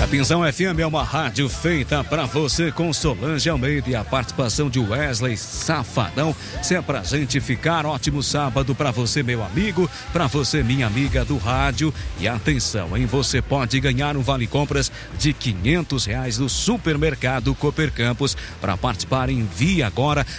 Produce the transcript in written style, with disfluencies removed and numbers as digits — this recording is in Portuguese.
Atenção FM é uma rádio feita pra você com Solange Almeida e a participação de Wesley Safadão. Se é pra gente ficar, ótimo sábado pra você, meu amigo, pra você, minha amiga do rádio. E atenção, hein? Você pode ganhar um vale-compras de R$500 do supermercado Cooper Campos. Para participar, envie agora